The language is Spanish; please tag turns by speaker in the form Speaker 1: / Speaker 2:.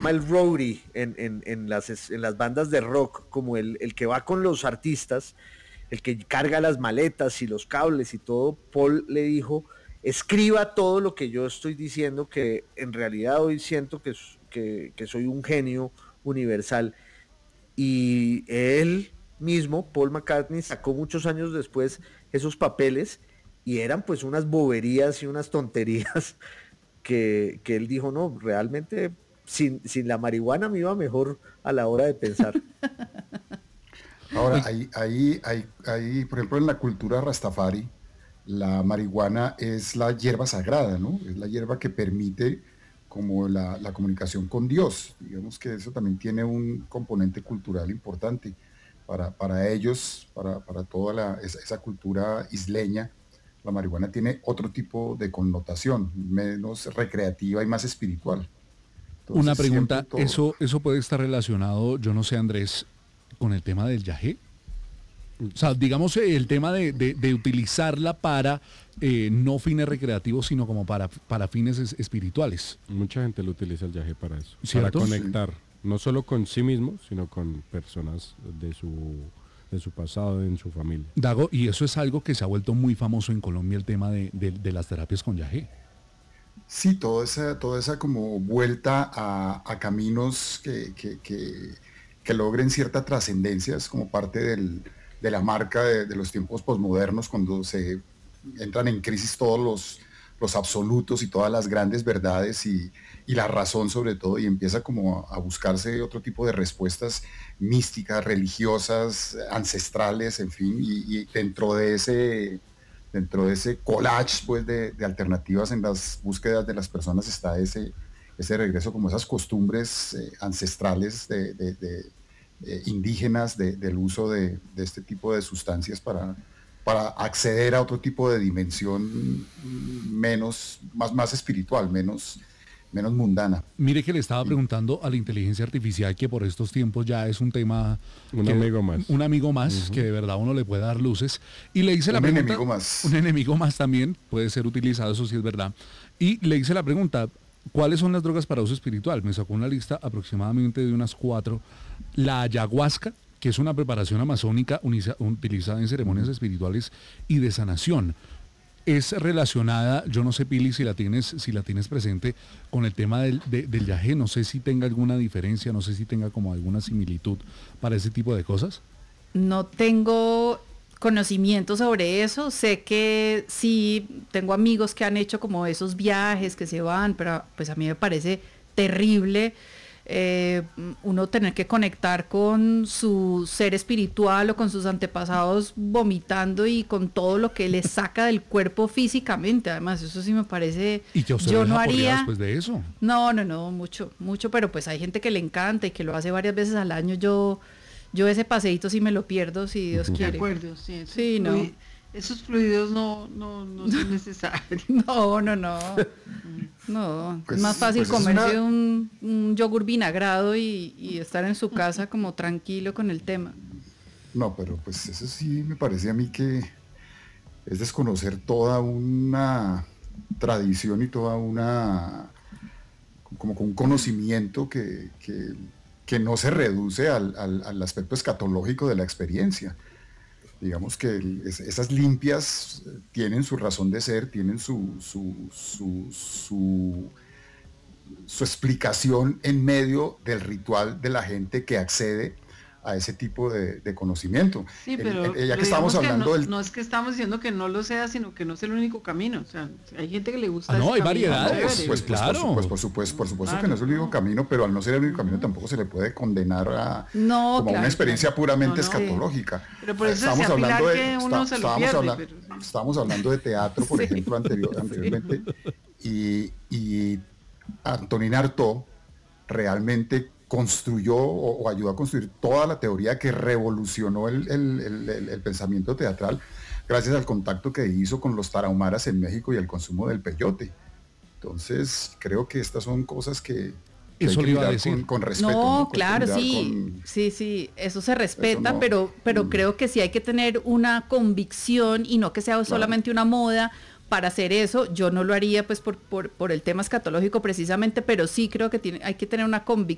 Speaker 1: llama el roadie en las bandas de rock, como el que va con los artistas, el que carga las maletas y los cables y todo. Paul le dijo, escriba todo lo que yo estoy diciendo, que en realidad hoy siento que soy un genio universal. Y él mismo, Paul McCartney, sacó muchos años después esos papeles y eran pues unas boberías y unas tonterías que él dijo, no, realmente sin la marihuana me iba mejor a la hora de pensar.
Speaker 2: Ahora, por ejemplo, en la cultura rastafari, la marihuana es la hierba sagrada, ¿no? Es la hierba que permite como la comunicación con Dios. Digamos que eso también tiene un componente cultural importante para ellos, para toda esa cultura isleña. La marihuana tiene otro tipo de connotación, menos recreativa y más espiritual.
Speaker 3: Una
Speaker 2: Entonces, siempre
Speaker 3: pregunta,
Speaker 2: todo.
Speaker 3: ¿eso puede estar relacionado, yo no sé, Andrés, con el tema del yagé? O sea, digamos el tema de utilizarla para no fines recreativos, sino como para fines espirituales.
Speaker 4: Mucha gente lo utiliza el viaje para eso,
Speaker 3: ¿Cierto?
Speaker 4: para conectar, no solo con sí mismo, sino con personas de su pasado, en su familia.
Speaker 3: Dago, y eso es algo que se ha vuelto muy famoso en Colombia, el tema de las terapias con yagé.
Speaker 2: Sí, toda esa como vuelta a caminos que logren cierta trascendencia, es como parte de la marca de los tiempos posmodernos, cuando se entran en crisis todos los absolutos y todas las grandes verdades y la razón sobre todo, y empieza como a buscarse otro tipo de respuestas místicas, religiosas, ancestrales, en fin, y dentro de ese collage pues, de alternativas en las búsquedas de las personas está ese regreso como esas costumbres ancestrales indígenas del uso de este tipo de sustancias para acceder a otro tipo de dimensión más espiritual, menos mundana.
Speaker 3: Mire que le estaba preguntando a la inteligencia artificial, que por estos tiempos ya es un tema...
Speaker 4: Un amigo más.
Speaker 3: Un amigo más, que de verdad uno le puede dar luces. Y le hice la pregunta...
Speaker 2: Un enemigo más.
Speaker 3: Un enemigo más también, puede ser utilizado, eso sí es verdad. Y le hice la pregunta, ¿cuáles son las drogas para uso espiritual? Me sacó una lista aproximadamente de unas 4. La ayahuasca, que es una preparación amazónica utilizada en ceremonias espirituales y de sanación. Es relacionada, yo no sé, Pili, si la tienes presente, con el tema del yagé. No sé si tenga alguna diferencia, no sé si tenga como alguna similitud para ese tipo de cosas.
Speaker 5: No tengo conocimiento sobre eso. Sé que sí, tengo amigos que han hecho como esos viajes que se van, pero pues a mí me parece terrible uno tener que conectar con su ser espiritual o con sus antepasados vomitando y con todo lo que le saca del cuerpo físicamente. Además, eso sí me parece...
Speaker 3: ¿Y que usted
Speaker 5: yo
Speaker 3: deja
Speaker 5: no
Speaker 3: por allá
Speaker 5: haría
Speaker 3: después de eso?
Speaker 5: No, mucho, pero pues hay gente que le encanta y que lo hace varias veces al año. Yo ese paseíto sí me lo pierdo, si Dios quiere.
Speaker 6: De acuerdo, sí.
Speaker 5: Sí, no.
Speaker 6: Esos fluidos no son necesarios.
Speaker 5: No. No,
Speaker 2: Pues,
Speaker 5: es más fácil
Speaker 2: pues
Speaker 5: comerse un yogur vinagrado y estar en su casa como tranquilo con el tema.
Speaker 2: No, pero pues eso sí me parece a mí que es desconocer toda una tradición y toda como con un conocimiento que no se reduce al aspecto escatológico de la experiencia. Digamos que esas limpias tienen su razón de ser, tienen su explicación en medio del ritual de la gente que accede a ese tipo de conocimiento.
Speaker 6: Sí, pero
Speaker 2: Ya que estamos hablando
Speaker 6: no es que estamos diciendo que no lo sea, sino que no es el único camino. O sea, hay gente que le gusta
Speaker 3: no, hay
Speaker 6: camino,
Speaker 3: variedades.
Speaker 2: Pues
Speaker 3: claro.
Speaker 2: Por supuesto
Speaker 6: Claro,
Speaker 2: que no es el único camino, pero al no ser el único camino tampoco se le puede condenar
Speaker 5: No,
Speaker 2: como
Speaker 5: claro,
Speaker 2: una experiencia
Speaker 5: claro.
Speaker 2: puramente
Speaker 6: No, no.
Speaker 2: escatológica.
Speaker 6: Pero por eso decía Pilar que uno se lo pierde.
Speaker 2: Estábamos hablando de teatro, por ejemplo, anteriormente, y Antonin Artaud realmente construyó o ayudó a construir toda la teoría que revolucionó el pensamiento teatral gracias al contacto que hizo con los tarahumaras en México y el consumo del peyote. Entonces, creo que estas son cosas que
Speaker 3: eso
Speaker 2: hay que
Speaker 3: le iba a
Speaker 2: mirar
Speaker 3: decir.
Speaker 2: con respeto.
Speaker 5: No, claro, sí, eso se respeta, pero creo que sí hay que tener una convicción y no que sea solamente una moda para hacer eso. Yo no lo haría pues por el tema escatológico precisamente, pero sí creo que hay que tener una